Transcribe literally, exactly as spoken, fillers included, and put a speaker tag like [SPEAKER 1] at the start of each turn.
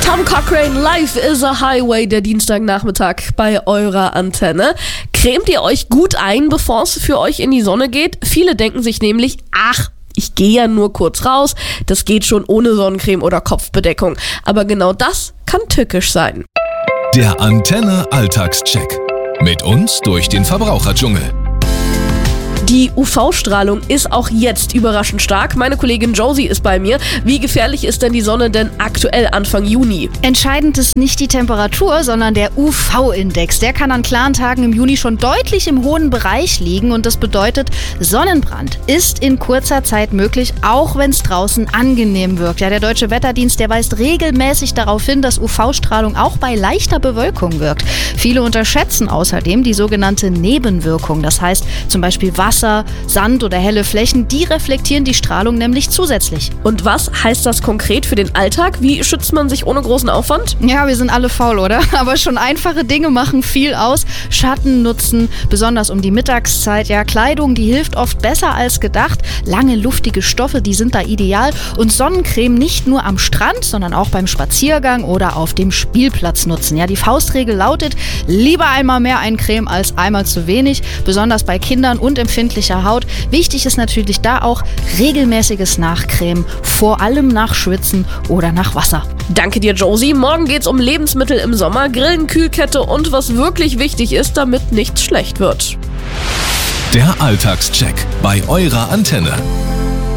[SPEAKER 1] Tom Cochrane, Life is a Highway, der Dienstagnachmittag bei eurer Antenne. Cremt ihr euch gut ein, bevor es für euch in die Sonne geht? Viele denken sich nämlich, ach, ich gehe ja nur kurz raus, das geht schon ohne Sonnencreme oder Kopfbedeckung. Aber genau das kann tückisch sein.
[SPEAKER 2] Der Antenne Alltagscheck. Mit uns durch den Verbraucherdschungel.
[SPEAKER 1] Die U V-Strahlung ist auch jetzt überraschend stark. Meine Kollegin Josie ist bei mir. Wie gefährlich ist denn die Sonne denn aktuell Anfang Juni?
[SPEAKER 3] Entscheidend ist nicht die Temperatur, sondern der U V-Index. Der kann an klaren Tagen im Juni schon deutlich im hohen Bereich liegen und das bedeutet, Sonnenbrand ist in kurzer Zeit möglich, auch wenn es draußen angenehm wirkt. Ja, der Deutsche Wetterdienst, der weist regelmäßig darauf hin, dass U V-Strahlung auch bei leichter Bewölkung wirkt. Viele unterschätzen außerdem die sogenannte Nebenwirkung. Das heißt zum Beispiel Wasser, Sand oder helle Flächen, die reflektieren die Strahlung nämlich zusätzlich.
[SPEAKER 1] Und was heißt das konkret für den Alltag? Wie schützt man sich ohne großen Aufwand?
[SPEAKER 3] Ja, wir sind alle faul, oder? Aber schon einfache Dinge machen viel aus. Schatten nutzen, besonders um die Mittagszeit. Ja, Kleidung, die hilft oft besser als gedacht. Lange, luftige Stoffe, die sind da ideal. Und Sonnencreme nicht nur am Strand, sondern auch beim Spaziergang oder auf dem Spielplatz nutzen. Ja, die Faustregel lautet, lieber einmal mehr eincremen als einmal zu wenig. Besonders bei Kindern und empfindlichen Haut. Wichtig ist natürlich da auch regelmäßiges Nachcremen, vor allem nach Schwitzen oder nach Wasser.
[SPEAKER 1] Danke dir, Josie. Morgen geht's um Lebensmittel im Sommer, Grillen, Kühlkette und was wirklich wichtig ist, damit nichts schlecht wird.
[SPEAKER 2] Der Alltagscheck bei eurer Antenne.